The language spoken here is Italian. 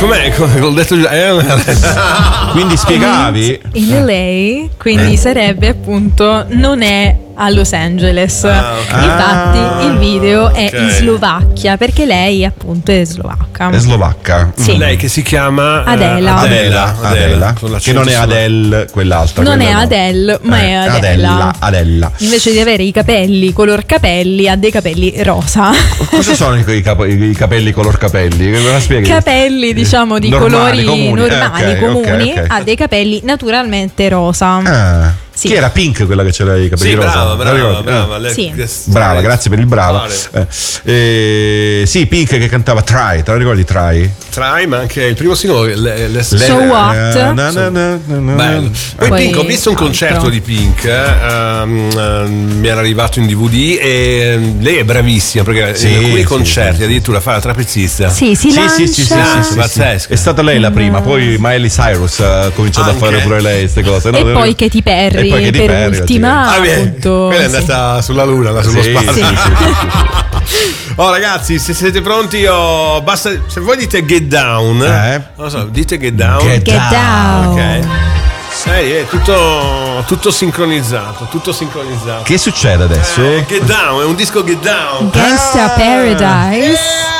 Com'è? L'ho detto già. Quindi spiegavi? In LA, quindi sarebbe appunto, non è a Los Angeles. Infatti il video è in Slovacchia, perché lei appunto è slovacca. È slovacca. Sì. Lei che si chiama Adela. Adela. Che non è Adele, quell'altra. Non quella è no. Adele, ma è Adela. Adella. Invece di avere i capelli color capelli, ha dei capelli rosa. Cosa sono i capelli color capelli? Me la spieghi? Capelli, diciamo, di Normali, colori comuni. normali, comuni. Ok. Ha dei capelli naturalmente rosa. Ah. Sì. Chi era Pink, quella che c'era i capelli Sì, rosa? brava. Sì. Brava, grazie per il brava. Sì, Pink che cantava Try, te la ricordi Try? Try, ma anche il primo singolo So What? Bello. Poi Pink, ho visto un concerto di Pink, mi era arrivato in DVD e lei è bravissima perché in alcuni concerti addirittura fa la trapezzista. Sì, si lancia. Pazzesco. È stata lei la prima, poi Miley Cyrus ha cominciato a fare pure lei queste cose, no? E poi Katy Perry per ultima, appunto. Quella è andata sulla luna, sullo spazio. Sì. Oh ragazzi, se siete pronti, basta, se voi dite Get Down, non lo so, dite Get Down. Get Down. Ok. È tutto sincronizzato, Che succede adesso? Get Down, è un disco Get Down. Gangsta Paradise.